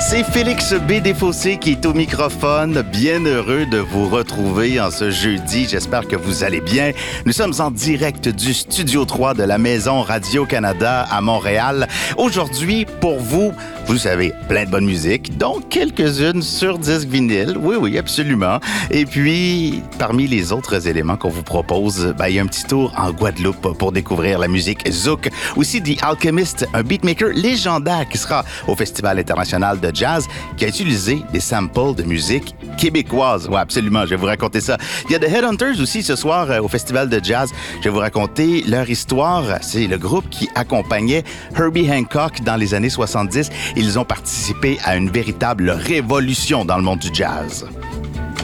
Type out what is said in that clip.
C'est Félix B. Desfossés qui est au microphone. Bien heureux de vous retrouver en ce jeudi. J'espère que vous allez bien. Nous sommes en direct du Studio 3 de la Maison Radio-Canada à Montréal. Aujourd'hui, pour vous, vous savez, plein de bonne musique, dont quelques-unes sur disque vinyle. Oui, oui, absolument. Et puis, parmi les autres éléments qu'on vous propose, il y a un petit tour en Guadeloupe pour découvrir la musique zouk. Aussi, The Alchemist, un beatmaker légendaire qui sera au Festival international de jazz, qui a utilisé des samples de musique québécoise. Oui, absolument, je vais vous raconter ça. Il y a The Headhunters aussi ce soir au Festival de jazz. Je vais vous raconter leur histoire. C'est le groupe qui accompagnait Herbie Hancock dans les années 70. Ils ont participé à une véritable révolution dans le monde du jazz.